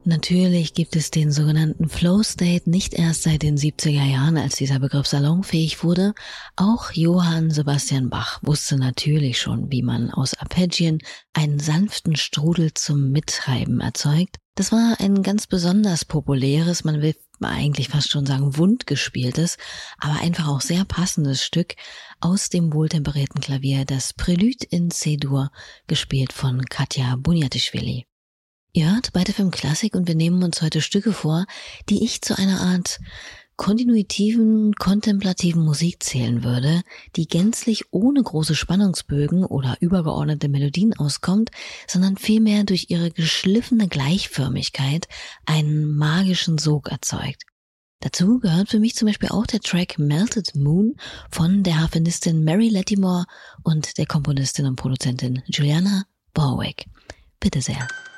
Natürlich gibt es den sogenannten Flow State nicht erst seit den 70er Jahren, als dieser Begriff salonfähig wurde. Auch Johann Sebastian Bach wusste natürlich schon, wie man aus Arpeggien einen sanften Strudel zum Mittreiben erzeugt. Das war ein ganz besonders populäres, man will eigentlich fast schon sagen wundgespieltes, aber einfach auch sehr passendes Stück aus dem wohltemperierten Klavier, das Prelude in C-Dur, gespielt von Katja Bunjatischvili. Ihr hört bei FM Klassik und wir nehmen uns heute Stücke vor, die ich zu einer Art kontinuitiven, kontemplativen Musik zählen würde, die gänzlich ohne große Spannungsbögen oder übergeordnete Melodien auskommt, sondern vielmehr durch ihre geschliffene Gleichförmigkeit einen magischen Sog erzeugt. Dazu gehört für mich zum Beispiel auch der Track Melted Moon von der Harfenistin Mary Lattimore und der Komponistin und Produzentin Juliana Borwick. Bitte sehr.